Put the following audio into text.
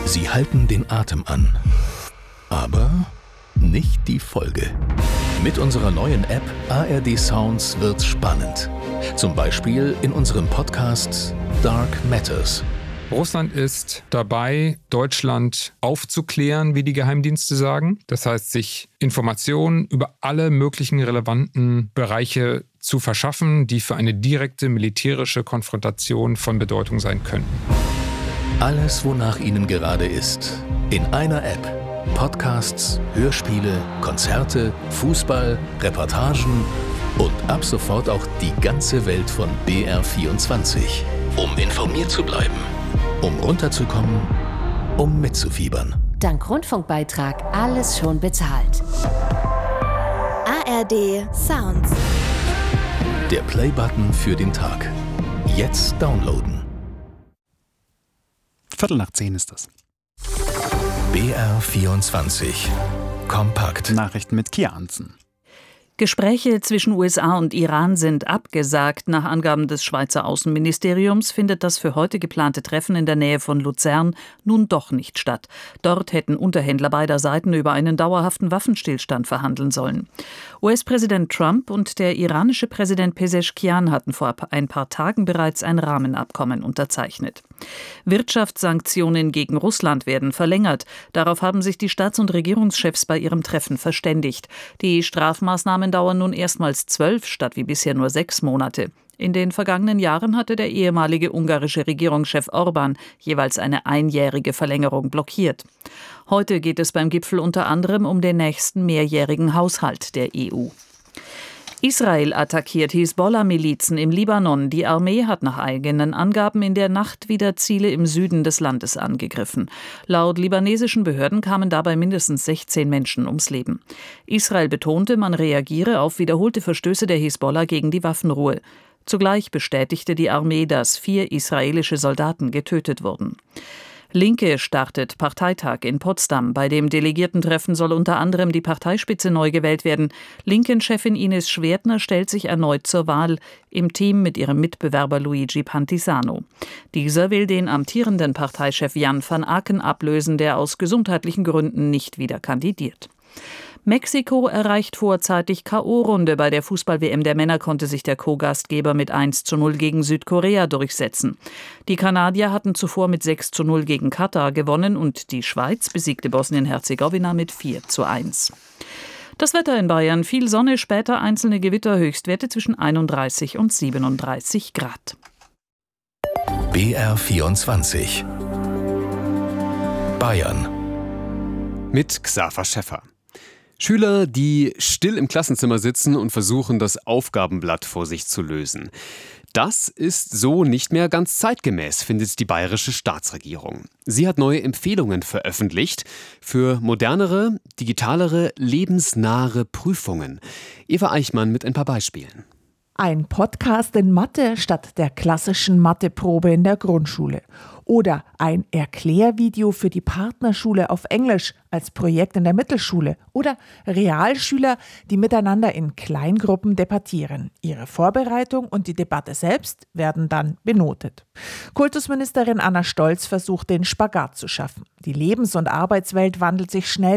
Sie halten den Atem an. Aber nicht die Folge. Mit unserer neuen App ARD Sounds wird's spannend. Zum Beispiel in unserem Podcast Dark Matters. Russland ist dabei, Deutschland aufzuklären, wie die Geheimdienste sagen. Das heißt, sich Informationen über alle möglichen relevanten Bereiche zu verschaffen, die für eine direkte militärische Konfrontation von Bedeutung sein könnten. Alles, wonach Ihnen gerade ist. In einer App. Podcasts, Hörspiele, Konzerte, Fußball, Reportagen und ab sofort auch die ganze Welt von BR24. Um informiert zu bleiben. Um runterzukommen, um mitzufiebern. Dank Rundfunkbeitrag alles schon bezahlt. ARD Sounds. Der Play-Button für den Tag. Jetzt downloaden. 9:15 ist das. BR24. Kompakt. Nachrichten mit Kia Hansen. Gespräche zwischen USA und Iran sind abgesagt. Nach Angaben des Schweizer Außenministeriums findet das für heute geplante Treffen in der Nähe von Luzern nun doch nicht statt. Dort hätten Unterhändler beider Seiten über einen dauerhaften Waffenstillstand verhandeln sollen. US-Präsident Trump und der iranische Präsident Pezeshkian hatten vor ein paar Tagen bereits ein Rahmenabkommen unterzeichnet. Wirtschaftssanktionen gegen Russland werden verlängert. Darauf haben sich die Staats- und Regierungschefs bei ihrem Treffen verständigt. Die Strafmaßnahmen dauern nun erstmals 12 statt wie bisher nur 6 Monate. In den vergangenen Jahren hatte der ehemalige ungarische Regierungschef Orbán jeweils eine einjährige Verlängerung blockiert. Heute geht es beim Gipfel unter anderem um den nächsten mehrjährigen Haushalt der EU. Israel attackiert Hisbollah-Milizen im Libanon. Die Armee hat nach eigenen Angaben in der Nacht wieder Ziele im Süden des Landes angegriffen. Laut libanesischen Behörden kamen dabei mindestens 16 Menschen ums Leben. Israel betonte, man reagiere auf wiederholte Verstöße der Hisbollah gegen die Waffenruhe. Zugleich bestätigte die Armee, dass 4 israelische Soldaten getötet wurden. Linke startet Parteitag in Potsdam. Bei dem Delegiertentreffen soll unter anderem die Parteispitze neu gewählt werden. Linken-Chefin Ines Schwertner stellt sich erneut zur Wahl im Team mit ihrem Mitbewerber Luigi Pantisano. Dieser will den amtierenden Parteichef Jan van Aken ablösen, der aus gesundheitlichen Gründen nicht wieder kandidiert. Mexiko erreicht vorzeitig K.O.-Runde. Bei der Fußball-WM der Männer konnte sich der Co-Gastgeber mit 1:0 gegen Südkorea durchsetzen. Die Kanadier hatten zuvor mit 6:0 gegen Katar gewonnen und die Schweiz besiegte Bosnien-Herzegowina mit 4:1. Das Wetter in Bayern: viel Sonne, später einzelne Gewitter, Höchstwerte zwischen 31 und 37 Grad. BR24. Bayern. Mit Xaver Schäffer. Schüler, die still im Klassenzimmer sitzen und versuchen, das Aufgabenblatt vor sich zu lösen. Das ist so nicht mehr ganz zeitgemäß, findet die bayerische Staatsregierung. Sie hat neue Empfehlungen veröffentlicht für modernere, digitalere, lebensnahe Prüfungen. Eva Eichmann mit ein paar Beispielen. Ein Podcast in Mathe statt der klassischen Matheprobe in der Grundschule. Oder ein Erklärvideo für die Partnerschule auf Englisch als Projekt in der Mittelschule. Oder Realschüler, die miteinander in Kleingruppen debattieren. Ihre Vorbereitung und die Debatte selbst werden dann benotet. Kultusministerin Anna Stolz versucht, den Spagat zu schaffen. Die Lebens- und Arbeitswelt wandelt sich schnell.